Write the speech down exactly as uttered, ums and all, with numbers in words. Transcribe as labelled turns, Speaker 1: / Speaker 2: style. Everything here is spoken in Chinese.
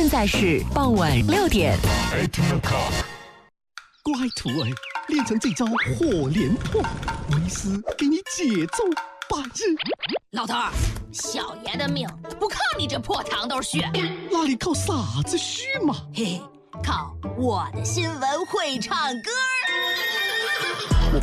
Speaker 1: 在是傍晚六点。
Speaker 2: 乖徒儿，练成这招火连破，为师给你节奏八日。
Speaker 3: 老头儿，小爷的命不靠你这破糖豆血，
Speaker 2: 哪里靠傻子虚嘛？
Speaker 3: 嘿嘿，靠我的新闻会唱歌。